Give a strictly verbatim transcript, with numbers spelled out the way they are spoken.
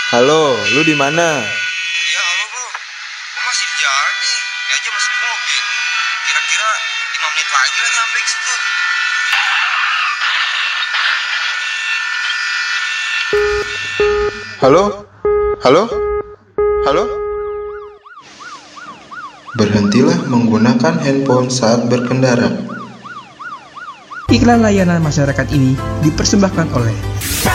Halo, lu di mana? Iya, halo bro. Gue masih di jalan nih. Ini aja masih di mobil. Kira-kira lima menit lagi lah nyampe ke situ. Halo? Halo? Halo? Berhentilah menggunakan handphone saat berkendara. Iklan layanan masyarakat ini dipersembahkan oleh